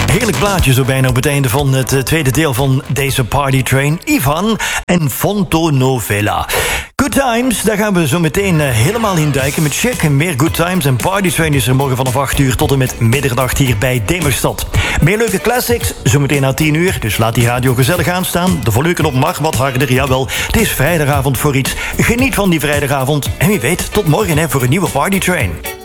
Heerlijk plaatje zo bijna op het einde van het tweede deel van deze Partytrain. Ivan en Fontonovela. Good Times, daar gaan we zo meteen helemaal in duiken met Chic en meer Good Times. En Partytrain is er morgen vanaf 8 uur tot en met middernacht hier bij Demerstad. Meer leuke classics, zo meteen na 10 uur. Dus laat die radio gezellig aanstaan. De volume mag wat harder, jawel. Het is vrijdagavond voor iets. Geniet van die vrijdagavond. En wie weet, tot morgen voor een nieuwe Partytrain.